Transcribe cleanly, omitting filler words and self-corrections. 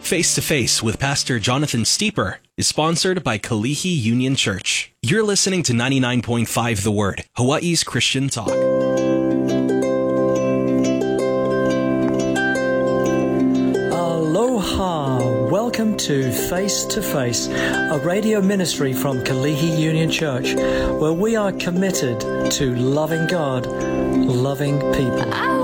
Face to Face with Pastor Jonathan Steeper is sponsored by Kalihi Union Church. You're listening to 99.5 The Word, Hawaii's Christian talk. Aloha! Welcome to Face, a radio ministry from Kalihi Union Church, where we are committed to loving God, loving people.